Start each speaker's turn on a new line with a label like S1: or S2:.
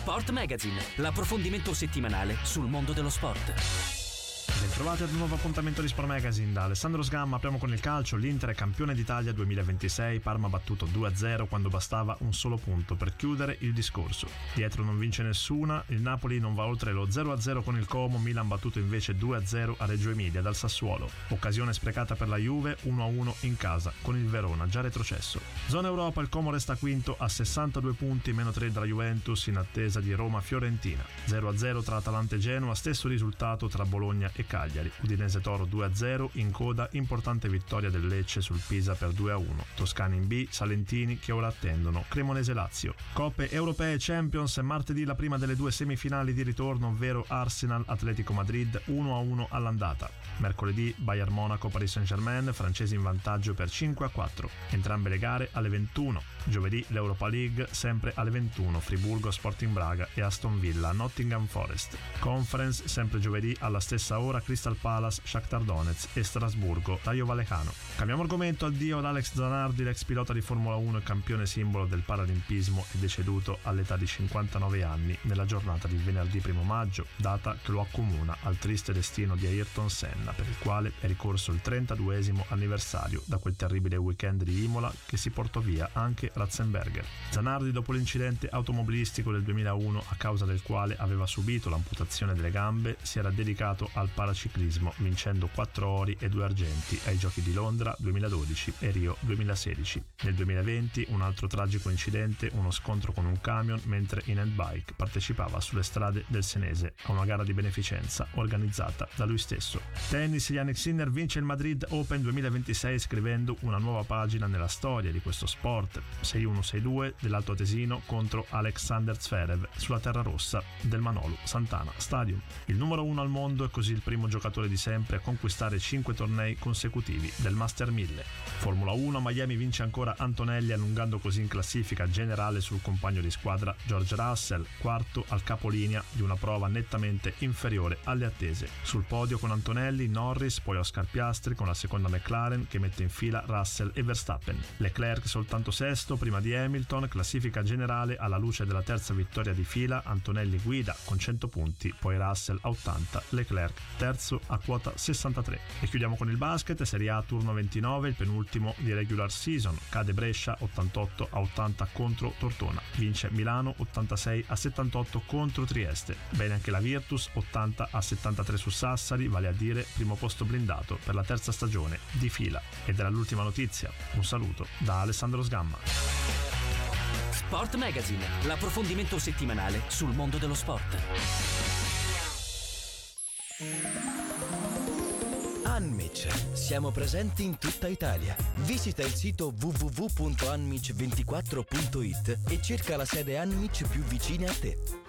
S1: Sport Magazine, l'approfondimento settimanale sul mondo dello sport.
S2: Bentrovati ad un nuovo appuntamento di Sport Magazine da Alessandro Sgamma. Apriamo con il calcio. L'Inter è campione d'Italia 2026, Parma battuto 2-0 quando bastava un solo punto per chiudere il discorso. Dietro non vince nessuna, il Napoli non va oltre lo 0-0 con il Como, Milan battuto invece 2-0 a Reggio Emilia dal Sassuolo. Occasione sprecata per la Juve, 1-1 in casa con il Verona, già retrocesso. Zona Europa, il Como resta quinto a 62 punti, meno 3 dalla Juventus in attesa di Roma-Fiorentina. 0-0 tra Atalanta e Genoa, stesso risultato tra Bologna e Cagliari. Udinese Toro 2-0, in coda importante vittoria del Lecce sul Pisa per 2-1. Toscani in B, Salentini che ora attendono Cremonese Lazio. Coppe europee Champions, martedì la prima delle due semifinali di ritorno, ovvero Arsenal Atletico Madrid 1-1 all'andata. Mercoledì Bayern Monaco Paris Saint-Germain, francesi in vantaggio per 5-4. Entrambe le gare alle 21. Giovedì l'Europa League sempre alle 21, Friburgo Sporting Braga e Aston Villa Nottingham Forest. Conference sempre giovedì alla stessa ora, Crystal Palace Shakhtar Donetsk e Strasburgo Rayo Vallecano. Cambiamo argomento. Addio ad Alex Zanardi, l'ex pilota di Formula 1 e campione simbolo del paralimpismo, è deceduto all'età di 59 anni nella giornata di venerdì 1 maggio, data che lo accomuna al triste destino di Ayrton Senna, per il quale è ricorso il 32esimo anniversario da quel terribile weekend di Imola che si portò via anche Ratzenberger. Zanardi, dopo l'incidente automobilistico del 2001 a causa del quale aveva subito l'amputazione delle gambe, si era dedicato al paraciclismo, vincendo 4 ori e 2 argenti ai Giochi di Londra 2012 e Rio 2016. Nel 2020 un altro tragico incidente, uno scontro con un camion mentre in handbike partecipava sulle strade del Senese a una gara di beneficenza organizzata da lui stesso. Tennis, Jannik Sinner vince il Madrid Open 2026 scrivendo una nuova pagina nella storia di questo sport. 6-1-6-2 dell'altoatesino contro Alexander Zverev sulla terra rossa del Manolo Santana Stadium. Il numero 1 al mondo è così il primo giocatore di sempre a conquistare 5 tornei consecutivi del Master 1000. Formula 1, Miami vince ancora Antonelli, allungando così in classifica generale sul compagno di squadra George Russell, quarto al capolinea di una prova nettamente inferiore alle attese. Sul podio con Antonelli, Norris, poi Oscar Piastri con la seconda McLaren che mette in fila Russell e Verstappen. Leclerc soltanto sesto prima di Hamilton, classifica generale alla luce della terza vittoria di fila, Antonelli guida con 100 punti, poi Russell a 80, Leclerc terzo a quota 63. E chiudiamo con il basket, Serie A turno 29, il penultimo di regular season, cade Brescia 88-80 contro Tortona, vince Milano 86-78 contro Trieste, bene anche la Virtus 80-73 su Sassari, vale a dire primo posto blindato per la terza stagione di fila. Ed era l'ultima notizia, un saluto da Alessandro Sgamma.
S1: Sport Magazine, l'approfondimento settimanale sul mondo dello sport.
S3: Anmic, siamo presenti in tutta Italia. Visita il sito www.anmic24.it e cerca la sede Anmic più vicina a te.